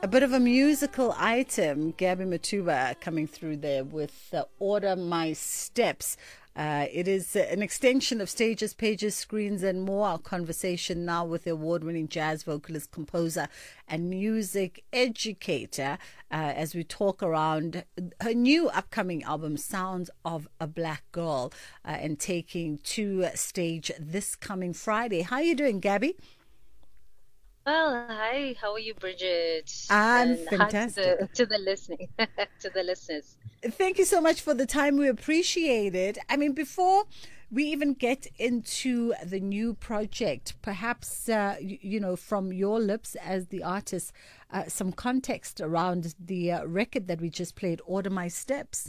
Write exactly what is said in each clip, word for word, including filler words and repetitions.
A bit of a musical item, Gabby Matuba coming through there with uh, Order My Steps. Uh, it is an extension of Stages, Pages, Screens and More. Our conversation now with the award-winning jazz vocalist, composer and music educator uh, as we talk around her new upcoming album, Sounds of a Black Girl, uh, and taking to stage this coming Friday. How are you doing, Gabby? Well, hi. How are you, Bridget? I'm and fantastic. Hi to the, to the listening, to the listeners. Thank you so much for the time. We appreciate it. I mean, before we even get into the new project, perhaps, uh, you, you know, from your lips as the artist, uh, some context around the uh, record that we just played, Order My Steps.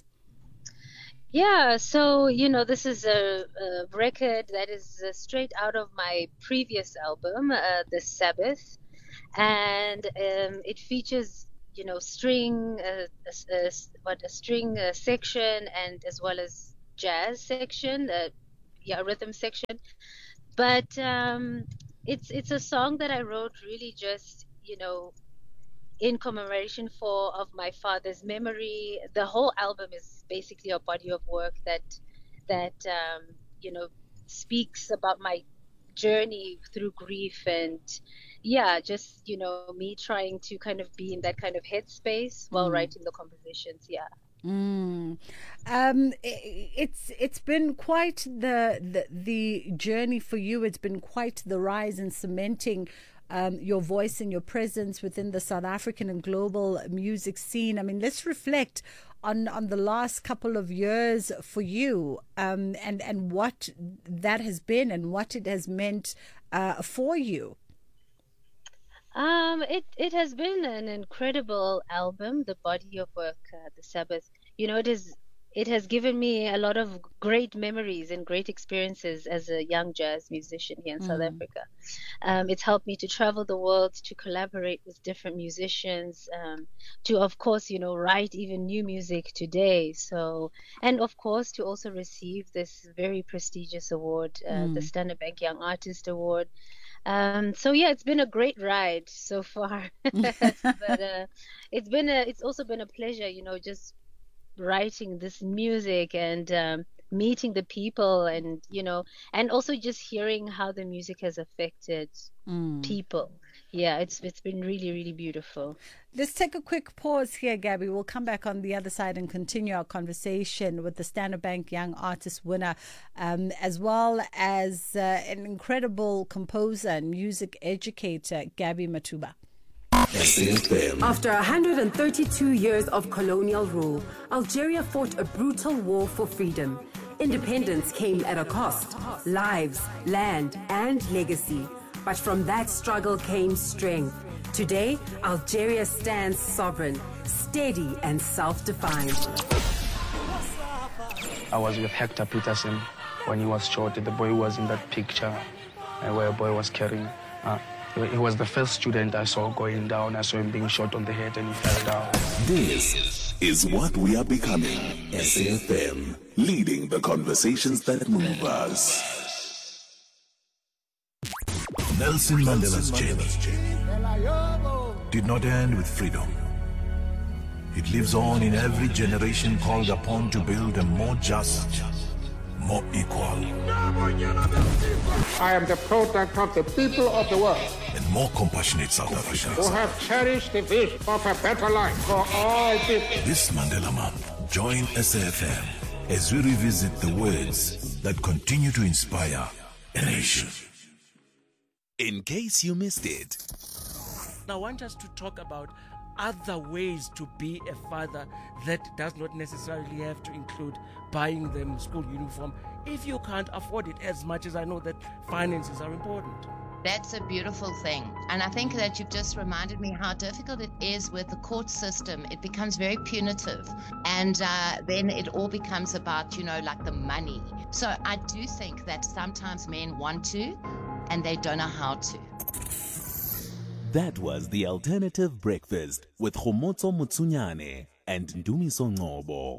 Yeah, so, you know, this is a, a record that is uh, straight out of my previous album, uh, The Sabbath. And um, it features, you know, string, uh, a, a, what, a string uh, section and as well as jazz section, uh, yeah, rhythm section. But um, it's it's a song that I wrote really just, you know, in commemoration for of my father's memory. The whole album is basically a body of work that that um, you know speaks about my journey through grief, and yeah, just you know me trying to kind of be in that kind of headspace while mm. writing the compositions. Yeah. Mm. Um, it, it's it's been quite the, the the journey for you. It's been quite the rise in cementing Um, your voice and your presence within the South African and global music scene. I mean, let's reflect on, on the last couple of years for you um, and, and what that has been and what it has meant uh, for you. Um, it, it has been an incredible album, the body of work, uh, The Sabbath. You know, it is It has given me a lot of great memories and great experiences as a young jazz musician here in mm. South Africa. Um, it's helped me to travel the world, to collaborate with different musicians, um, to, of course, you know, write even new music today. So, and of course, to also receive this very prestigious award, uh, mm. the Standard Bank Young Artist Award. Um, so yeah, it's been a great ride so far. but uh, it's been a, it's also been a pleasure, you know, just writing this music and um, meeting the people, and you know, and also just hearing how the music has affected mm. people. Yeah, it's it's been really, really beautiful. Let's take a quick pause here, Gabby. We'll come back on the other side and continue our conversation with the Standard Bank Young Artist winner, um, as well as uh, an incredible composer and music educator, Gabby Matuba. After one hundred thirty-two years of colonial rule, Algeria fought a brutal war for freedom. Independence came at a cost: lives, land, and legacy. But from that struggle came strength. Today, Algeria stands sovereign, steady, and self-defined. I was with Hector Peterson when he was shot. The boy was in that picture uh, where a boy was carrying. Uh, He was the first student I saw going down. I saw him being shot on the head and he fell down. This is what we are becoming. S A F M, leading the conversations that move us. Nelson Mandela's journey did not end with freedom. It lives on in every generation called upon to build a more just, more equal, I am the product of the people of the world, and more compassionate South Africa, who have cherished the vision of a better life for all people. This Mandela Month, join S A F M as we revisit the words that continue to inspire a nation. In case you missed it, I want us to talk about other ways to be a father that does not necessarily have to include buying them school uniform if you can't afford it, as much as I know that finances are important. That's a beautiful thing. And I think that you've just reminded me how difficult it is with the court system. It becomes very punitive. And uh, then it all becomes about, you know, like the money. So I do think that sometimes men want to, and they don't know how to. That was The Alternative Breakfast with Khomotso Mutsunyane and Ndumiso Ngobo.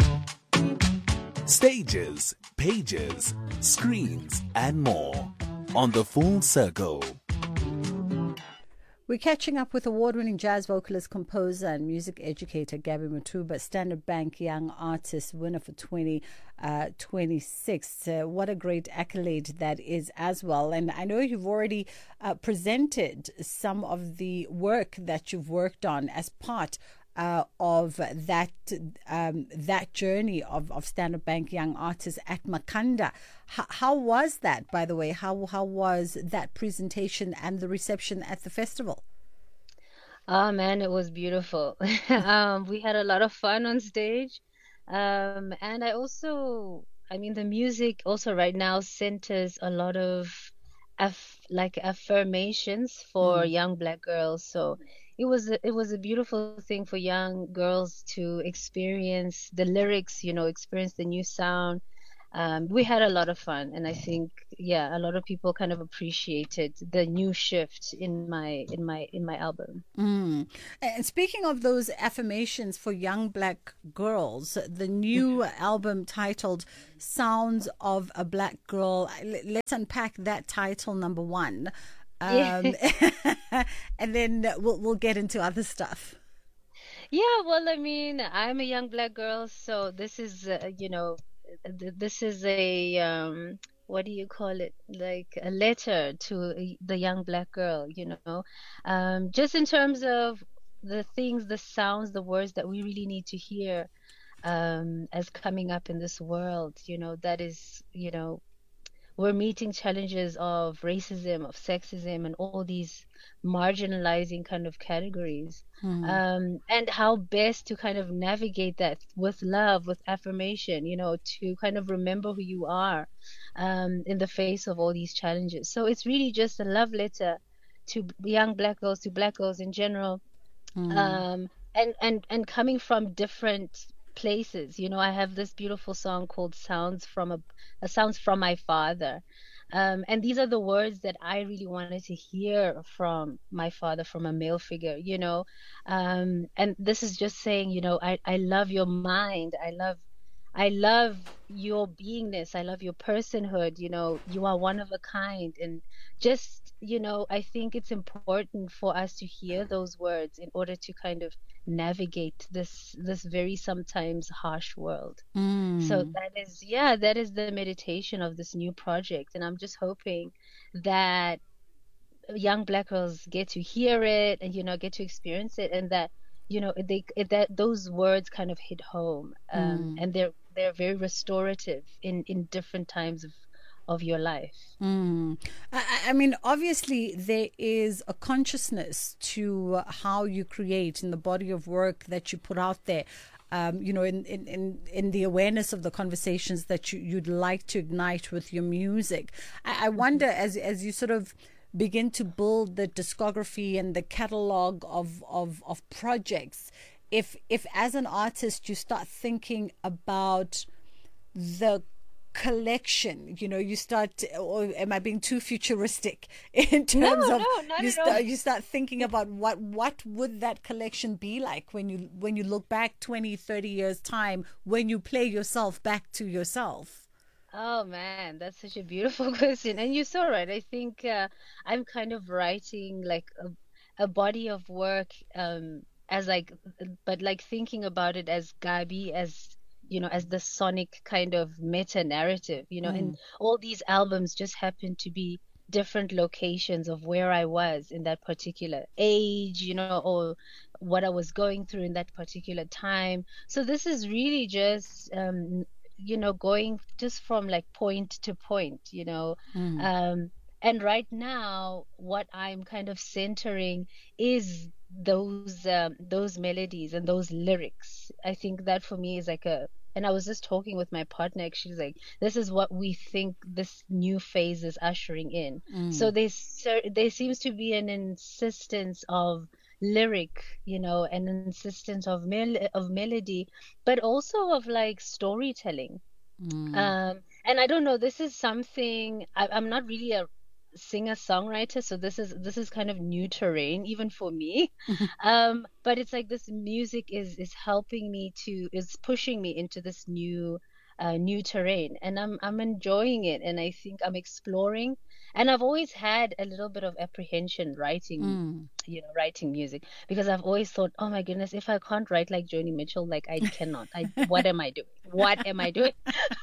Stages, pages, screens, and more on The Full Circle. We're catching up with award-winning jazz vocalist, composer, and music educator Gabby Mathubwa, Standard Bank Young Artist winner for twenty twenty-six. Uh, what a great accolade that is as well. And I know you've already uh, presented some of the work that you've worked on as part Uh, of that um, that journey of, of Standard Bank Young Artists at Makhanda. H- how was that, by the way? How how was that presentation and the reception at the festival? Oh man, it was beautiful. um, we had a lot of fun on stage, um, and I also, I mean, the music also right now centers a lot of aff- like affirmations for Mm. young Black girls. So it was a, it was a beautiful thing for young girls to experience the lyrics, you know, experience the new sound. Um, we had a lot of fun, and I think, yeah, a lot of people kind of appreciated the new shift in my in my in my album. Mm. And speaking of those affirmations for young Black girls, the new album titled "Sounds of a Black Girl." L- Let's unpack that title, number one. Um, and then we'll we'll get into other stuff. Yeah, well, I mean, I'm a young Black girl, so this is, uh, you know, th- this is a um, what do you call it? Like a letter to a- the young Black girl, you know, um, just in terms of the things, the sounds, the words that we really need to hear um, as coming up in this world, you know, that is, you know. We're meeting challenges of racism, of sexism, and all these marginalizing kind of categories. Mm. Um, and how best to kind of navigate that with love, with affirmation, you know, to kind of remember who you are um, in the face of all these challenges. So it's really just a love letter to young Black girls, to Black girls in general, Mm. um, and, and, and coming from different places. You know, I have this beautiful song called Sounds from a, a Sounds from My Father. Um, and these are the words that I really wanted to hear from my father, from a male figure, you know. Um, and this is just saying, you know, I, I love your mind. I love I love your beingness. I love your personhood. You know, you are one of a kind. And just, you know, I think it's important for us to hear those words in order to kind of navigate this this very sometimes harsh world. Mm. So that is, yeah, that is the meditation of this new project. And I'm just hoping that young Black girls get to hear it and, you know, get to experience it, and that, you know, they that those words kind of hit home, um, Mm. and they're they're very restorative in in different times of of your life. Mm. I, I mean, obviously, there is a consciousness to how you create in the body of work that you put out there. Um, you know, in, in, in, in the awareness of the conversations that you, you'd like to ignite with your music. I, I wonder, as as you sort of begin to build the discography and the catalog of, of, of projects, if if as an artist you start thinking about the collection, you know, you start, or am I being too futuristic in terms No, of no, not you at start all. you start thinking about what what would that collection be like when you when you look back twenty, thirty years time, when you play yourself back to yourself? Oh man, that's such a beautiful question. And you're so right. I think uh, I'm kind of writing like a, a body of work, um, as like, but like thinking about it as Gabi, as, you know, as the sonic kind of meta narrative, you know, Mm. and all these albums just happen to be different locations of where I was in that particular age, you know, or what I was going through in that particular time. So this is really just, um, you know, going just from like point to point, you know. Mm. Um, and right now, what I'm kind of centering is those um, those melodies and those lyrics. I think that for me is like a, and I was just talking with my partner, actually, like, this is what we think this new phase is ushering in. Mm. So there's cer- there seems to be an insistence of lyric, you know, an insistence of mel- of melody, but also of like storytelling. Mm. Um, and I don't know, this is something, I, I'm not really a singer songwriter, so this is this is kind of new terrain even for me. Um, but it's like this music is is helping me to is pushing me into this new uh, new terrain, and I'm I'm enjoying it, and I think I'm exploring. And I've always had a little bit of apprehension writing, Mm. you know, writing music, because I've always thought, oh my goodness, if I can't write like Joni Mitchell, like I cannot. I what am I doing? What am I doing?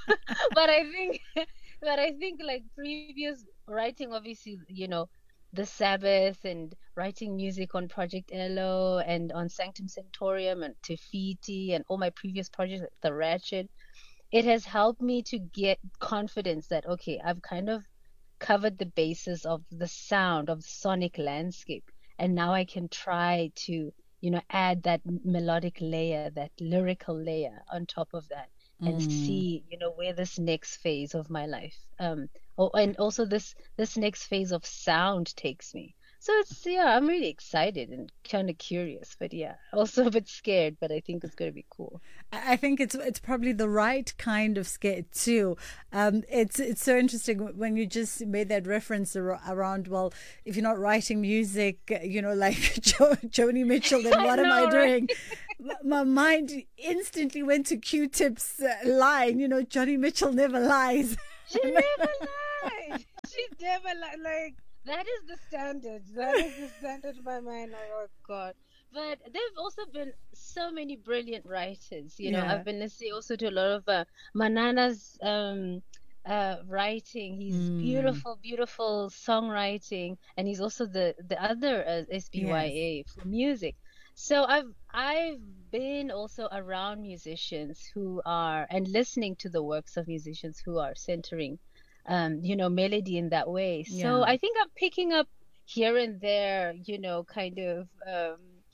But I think, but I think like previous writing, obviously, you know, the Sabbath and writing music on Project Elo and on Sanctum Sanctorium and Tefiti and all my previous projects, like The Ratchet, it has helped me to get confidence that, okay, I've kind of covered the basis of the sound of sonic landscape, and now I can try to, you know, add that melodic layer, that lyrical layer on top of that, and Mm. see, you know, where this next phase of my life, um, oh, and also this this next phase of sound takes me. So it's, yeah, I'm really excited and kind of curious, but yeah, also a bit scared, but I think it's going to be cool. I I think it's it's probably the right kind of scared too. Um, it's it's so interesting when you just made that reference ar- around. Well, if you're not writing music, you know, like jo- Joni Mitchell, then what I am know, I doing? right? M- My mind instantly went to Q-Tip's uh, line. You know, Joni Mitchell never lies. She never lied. She never lied. Like, that is the standard. That is the standard in my mind. Oh, God. But there've also been so many brilliant writers. You know, Yeah. I've been listening also to a lot of uh, Manana's um, uh, writing. He's Mm. beautiful, beautiful songwriting. And he's also the, the other uh, S B Y A for music. So I've I've been also around musicians who are, and listening to the works of musicians who are centering, um, you know, melody in that way. So Yeah. I think I'm picking up here and there, you know, kind of, um,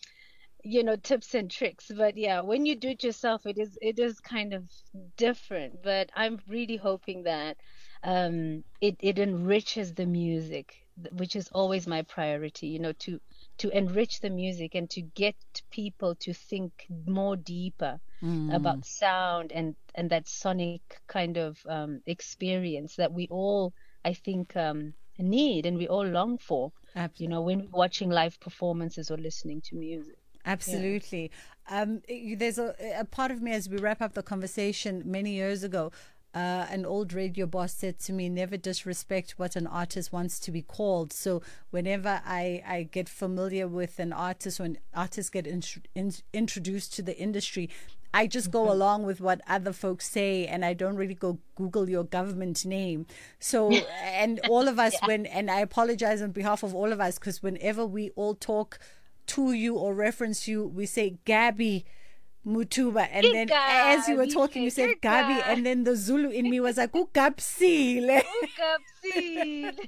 you know, tips and tricks. But yeah, when you do it yourself, it is it is kind of different. But I'm really hoping that um, it it enriches the music, th- which is always my priority. You know, to to enrich the music and to get people to think more deeper Mm. about sound and and that sonic kind of um, experience that we all, I think, um, need and we all long for. Ab- You know, when we're watching live performances or listening to music. Absolutely. Um, y- there's a, a part of me as we wrap up the conversation many years ago. Uh, an old radio boss said to me, never disrespect what an artist wants to be called. So whenever I, I get familiar with an artist, when artists get in, in, introduced to the industry, I just go along with what other folks say, and I don't really go Google your government name. So, and all of us, Yeah. when, and I apologize on behalf of all of us, because whenever we all talk to you or reference you, we say Gabby Mutuba, and then as you were talking, you said Gabi, and then the Zulu in me was like Ukapsile. Ukapsile.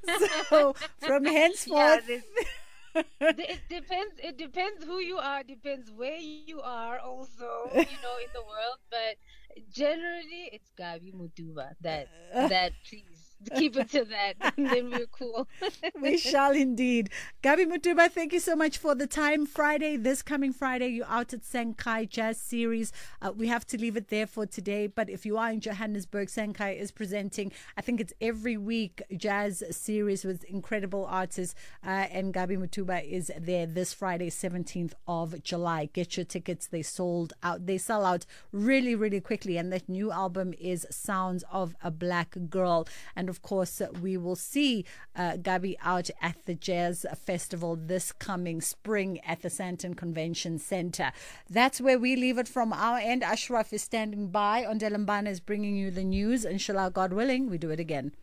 So from henceforth, Yeah, this- it depends. It depends who you are. Depends where you are, also, you know, in the world. But generally, it's Gabi Mutuba. That that please keep it to that, and then we're cool. we shall indeed. Gabi Mutuba, thank you so much for the time. Friday, this coming Friday, you're out at Senkai Jazz Series. Uh, we have to leave it there for today. But if you are in Johannesburg, Senkai is presenting, I think it's every week, jazz series with incredible artists. Uh, and Gabi Mutuba is there this Friday, seventeenth of July. Get your tickets. They sold out. They sell out really, really quickly. And that new album is Sounds of a Black Girl. And of course, we will see uh, Gabi out at the Jazz Festival this coming spring at the Sandton Convention Center. That's where we leave it from our end. Ashraf is standing by. Ondela Mbana is bringing you the news. Inshallah, God willing, we do it again.